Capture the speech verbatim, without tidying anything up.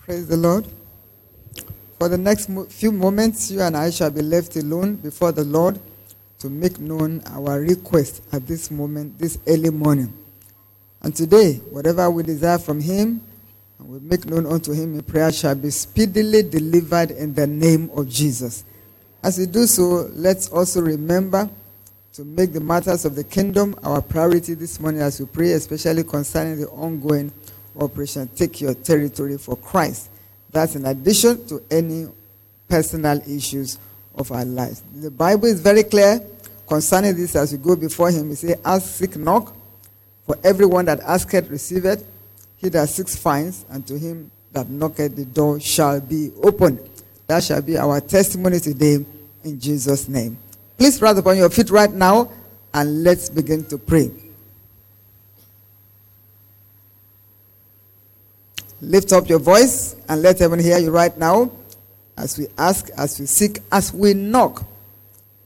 Praise the Lord. For the next mo- few moments, you and I shall be left alone before the Lord to make known our request at this moment, this early morning. And today, whatever we desire from him, and we make known unto him in prayer, shall be speedily delivered in the name of Jesus. As we do so, let's also remember to make the matters of the kingdom our priority this morning as we pray, especially concerning the ongoing operation Take Your Territory for Christ. That's in addition to any personal issues of our lives. The Bible is very clear concerning this as we go before him. It says, ask, seek, knock. For everyone that asketh, receiveth. He that seeks, finds. And to him that knocketh, the door shall be opened. That shall be our testimony today in Jesus' name. Please rise upon your feet right now and let's begin to pray. Lift up your voice and let heaven hear you right now as we ask, as we seek, as we knock.